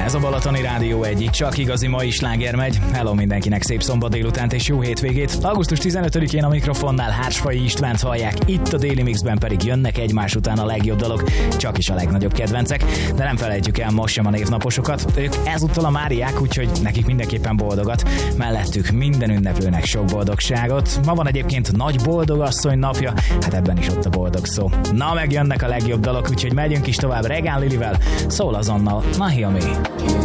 Ez a Balatoni Rádió egyik csak igazi mai sláger megy. Hello mindenkinek, szép szombat délutánt és jó hétvégét. Augusztus 15-én a mikrofonnál Hársfai Istvánt hallják, itt a Daily Mixben pedig jönnek egymás után a legjobb dalok, csak is a legnagyobb kedvencek. De nem felejtjük el most sem a névnaposokat. Ők ezúttal a Máriák, úgyhogy nekik mindenképpen boldogat. Mellettük minden ünneplőnek sok boldogságot. Ma van egyébként nagy boldogasszony napja, hát ebben is ott a boldog szó. Na, megjönnek a legjobb dalok, úgyhogy megyünk is tovább Regán Lilivel, szól azonnal Mahia Mi.